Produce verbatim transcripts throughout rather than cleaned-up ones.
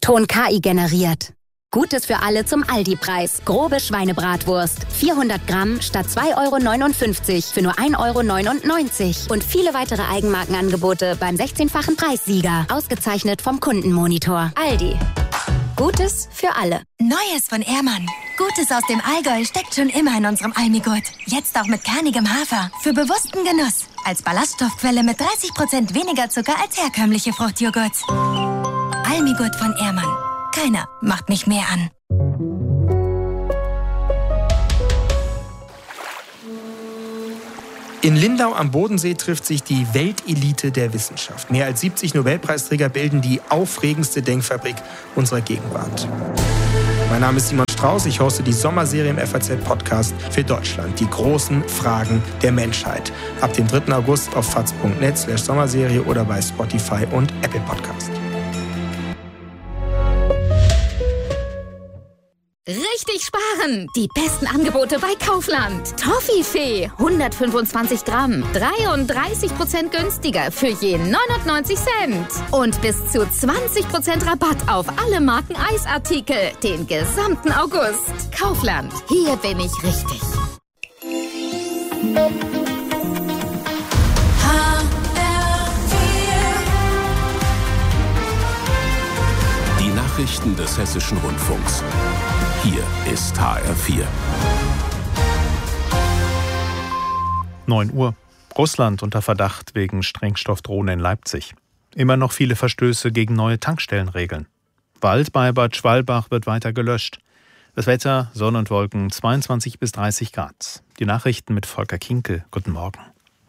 Ton K I generiert. Gutes für alle zum Aldi-Preis. Grobe Schweinebratwurst. vierhundert Gramm statt zwei Euro neunundfünfzig für nur ein Euro neunundneunzig. Und viele weitere Eigenmarkenangebote beim sechzehnfachen Preissieger. Ausgezeichnet vom Kundenmonitor. Aldi. Gutes für alle. Neues von Ehrmann. Gutes aus dem Allgäu steckt schon immer in unserem Almigurt. Jetzt auch mit kernigem Hafer. Für bewussten Genuss. Als Ballaststoffquelle mit dreißig Prozent weniger Zucker als herkömmliche Fruchtjoghurts. Almigurt von Ehrmann. Keiner macht mich mehr an. In Lindau am Bodensee trifft sich die Weltelite der Wissenschaft. Mehr als siebzig Nobelpreisträger bilden die aufregendste Denkfabrik unserer Gegenwart. Mein Name ist Simon Strauß, ich hoste die Sommerserie im F A Z-Podcast für Deutschland. Die großen Fragen der Menschheit. Ab dem dritten August auf faz punkt net slash Sommerserie oder bei Spotify und Apple Podcast. Richtig sparen! Die besten Angebote bei Kaufland. Toffifee, hundertfünfundzwanzig Gramm, dreiunddreißig Prozent günstiger für je neunundneunzig Cent. Und bis zu zwanzig Prozent Rabatt auf alle Marken Eisartikel den gesamten August. Kaufland, hier bin ich richtig. Die Nachrichten des Hessischen Rundfunks. Hier ist H R vier. neun Uhr. Russland unter Verdacht wegen Sprengstoffdrohne in Leipzig. Immer noch viele Verstöße gegen neue Tankstellenregeln. Wald bei Bad Schwalbach wird weiter gelöscht. Das Wetter, Sonne und Wolken, zweiundzwanzig bis dreißig Grad. Die Nachrichten mit Volker Kinkel. Guten Morgen.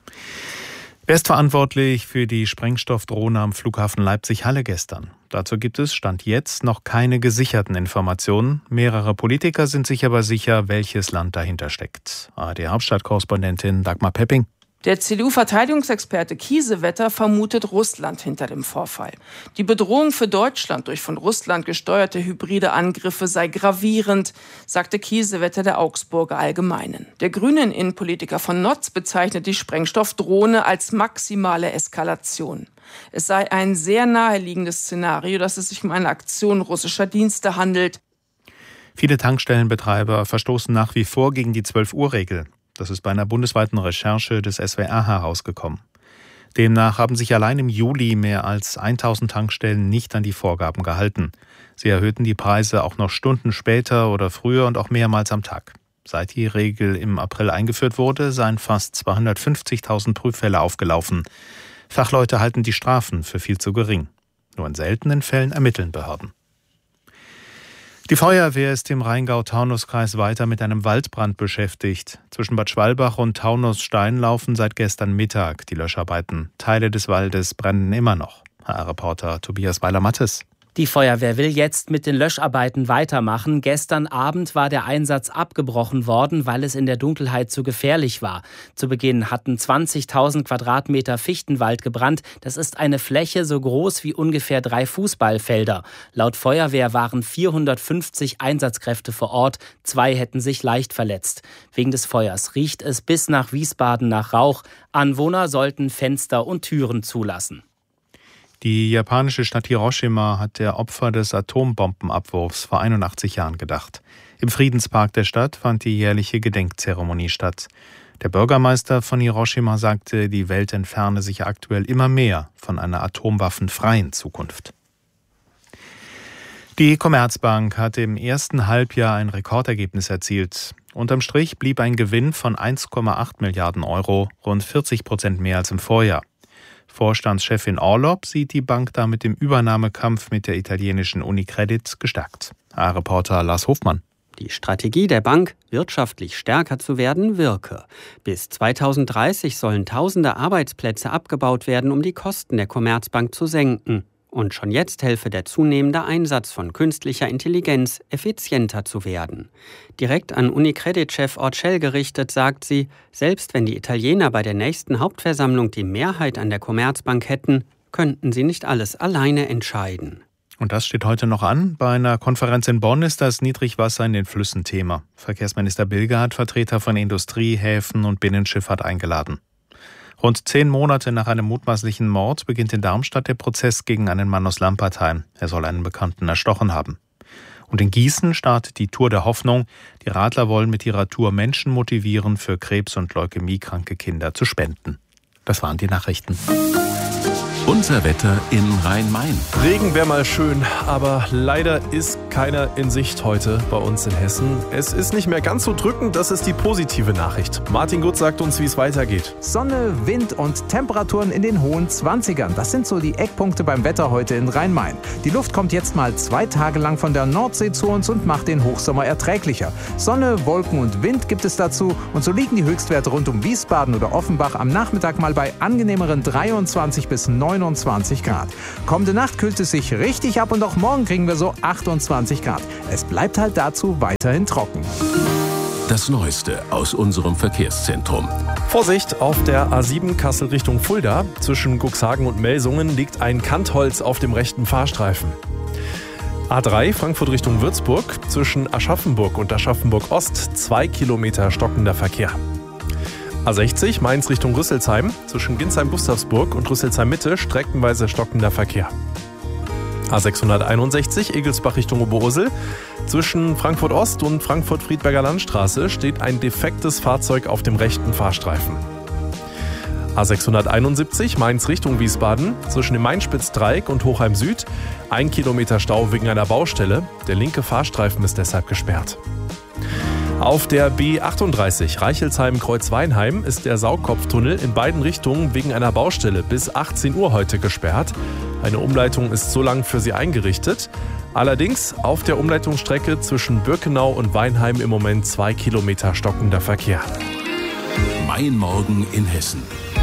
Wer ist verantwortlich für die Sprengstoffdrohne am Flughafen Leipzig-Halle gestern? Dazu gibt es Stand jetzt noch keine gesicherten Informationen. Mehrere Politiker sind sich aber sicher, welches Land dahinter steckt. A R D-Hauptstadtkorrespondentin Dagmar Pepping. Der C D U-Verteidigungsexperte Kiesewetter vermutet Russland hinter dem Vorfall. Die Bedrohung für Deutschland durch von Russland gesteuerte hybride Angriffe sei gravierend, sagte Kiesewetter der Augsburger Allgemeinen. Der grünen Innenpolitiker von Notz bezeichnet die Sprengstoffdrohne als maximale Eskalation. Es sei ein sehr naheliegendes Szenario, dass es sich um eine Aktion russischer Dienste handelt. Viele Tankstellenbetreiber verstoßen nach wie vor gegen die zwölf-Uhr-Regel. Das ist bei einer bundesweiten Recherche des S W R herausgekommen. Demnach haben sich allein im Juli mehr als tausend Tankstellen nicht an die Vorgaben gehalten. Sie erhöhten die Preise auch noch Stunden später oder früher und auch mehrmals am Tag. Seit die Regel im April eingeführt wurde, seien fast zweihundertfünfzigtausend Prüffälle aufgelaufen. Fachleute halten die Strafen für viel zu gering. Nur in seltenen Fällen ermitteln Behörden. Die Feuerwehr ist im Rheingau-Taunus-Kreis weiter mit einem Waldbrand beschäftigt. Zwischen Bad Schwalbach und Taunus-Stein laufen seit gestern Mittag die Löscharbeiten. Teile des Waldes brennen immer noch. H R-Reporter Tobias Weiler-Mattes. Die Feuerwehr will jetzt mit den Löscharbeiten weitermachen. Gestern Abend war der Einsatz abgebrochen worden, weil es in der Dunkelheit zu gefährlich war. Zu Beginn hatten zwanzigtausend Quadratmeter Fichtenwald gebrannt. Das ist eine Fläche so groß wie ungefähr drei Fußballfelder. Laut Feuerwehr waren vierhundertfünfzig Einsatzkräfte vor Ort. Zwei hätten sich leicht verletzt. Wegen des Feuers riecht es bis nach Wiesbaden nach Rauch. Anwohner sollten Fenster und Türen zulassen. Die japanische Stadt Hiroshima hat der Opfer des Atombombenabwurfs vor einundachtzig Jahren gedacht. Im Friedenspark der Stadt fand die jährliche Gedenkzeremonie statt. Der Bürgermeister von Hiroshima sagte, die Welt entferne sich aktuell immer mehr von einer atomwaffenfreien Zukunft. Die Commerzbank hatte im ersten Halbjahr ein Rekordergebnis erzielt. Unterm Strich blieb ein Gewinn von eins Komma acht Milliarden Euro, rund vierzig Prozent mehr als im Vorjahr. Vorstandschefin Orlob sieht die Bank damit im Übernahmekampf mit der italienischen Unicredit gestärkt. H R-Reporter Lars Hofmann. Die Strategie der Bank, wirtschaftlich stärker zu werden, wirke. Bis zweitausenddreißig sollen tausende Arbeitsplätze abgebaut werden, um die Kosten der Commerzbank zu senken. Und schon jetzt helfe der zunehmende Einsatz von künstlicher Intelligenz, effizienter zu werden. Direkt an Unicredit-Chef Orcel gerichtet sagt sie, selbst wenn die Italiener bei der nächsten Hauptversammlung die Mehrheit an der Commerzbank hätten, könnten sie nicht alles alleine entscheiden. Und das steht heute noch an. Bei einer Konferenz in Bonn ist das Niedrigwasser in den Flüssen Thema. Verkehrsminister Bilger hat Vertreter von Industrie, Häfen und Binnenschifffahrt eingeladen. Rund zehn Monate nach einem mutmaßlichen Mord beginnt in Darmstadt der Prozess gegen einen Mann aus Lampertheim. Er soll einen Bekannten erstochen haben. Und in Gießen startet die Tour der Hoffnung. Die Radler wollen mit ihrer Tour Menschen motivieren, für Krebs- und leukämiekranke Kinder zu spenden. Das waren die Nachrichten. Unser Wetter in Rhein-Main. Regen wäre mal schön, aber leider ist keiner in Sicht heute bei uns in Hessen. Es ist nicht mehr ganz so drückend, das ist die positive Nachricht. Martin Gut sagt uns, wie es weitergeht. Sonne, Wind und Temperaturen in den hohen zwanzigern. Das sind so die Eckpunkte beim Wetter heute in Rhein-Main. Die Luft kommt jetzt mal zwei Tage lang von der Nordsee zu uns und macht den Hochsommer erträglicher. Sonne, Wolken und Wind gibt es dazu. Und so liegen die Höchstwerte rund um Wiesbaden oder Offenbach am Nachmittag mal bei angenehmeren dreiundzwanzig bis neunundzwanzig Grad. Kommende Nacht kühlt es sich richtig ab und auch morgen kriegen wir so achtundzwanzig Grad. Es bleibt halt dazu weiterhin trocken. Das Neueste aus unserem Verkehrszentrum. Vorsicht, auf der A sieben Kassel Richtung Fulda. Zwischen Cuxhagen und Melsungen liegt ein Kantholz auf dem rechten Fahrstreifen. A drei Frankfurt Richtung Würzburg. Zwischen Aschaffenburg und Aschaffenburg Ost zwei Kilometer stockender Verkehr. A sechzig Mainz Richtung Rüsselsheim. Zwischen Ginsheim-Gustavsburg und Rüsselsheim-Mitte streckenweise stockender Verkehr. A sechshunderteinundsechzig Egelsbach Richtung Oberursel. Zwischen Frankfurt Ost und Frankfurt-Friedberger Landstraße steht ein defektes Fahrzeug auf dem rechten Fahrstreifen. A sechshunderteinundsiebzig Mainz Richtung Wiesbaden. Zwischen dem Mainspitz-Dreieck und Hochheim Süd ein Kilometer Stau wegen einer Baustelle. Der linke Fahrstreifen ist deshalb gesperrt. Auf der B achtunddreißig Reichelsheim-Kreuzweinheim ist der Saugkopftunnel in beiden Richtungen wegen einer Baustelle bis achtzehn Uhr heute gesperrt. Eine Umleitung ist so lang für sie eingerichtet. Allerdings auf der Umleitungsstrecke zwischen Birkenau und Weinheim im Moment zwei Kilometer stockender Verkehr. Mein Morgen in Hessen.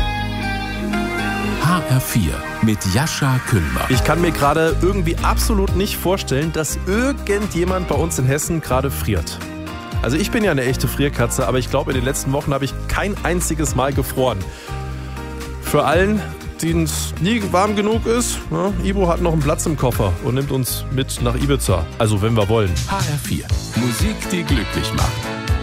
H R vier mit Jascha Kühlmann. Ich kann mir gerade irgendwie absolut nicht vorstellen, dass irgendjemand bei uns in Hessen gerade friert. Also ich bin ja eine echte Frierkatze, aber ich glaube, in den letzten Wochen habe ich kein einziges Mal gefroren. Für allen, denen es nie warm genug ist, ja, Ibo hat noch einen Platz im Koffer und nimmt uns mit nach Ibiza. Also wenn wir wollen. H R vier. Musik, die glücklich macht.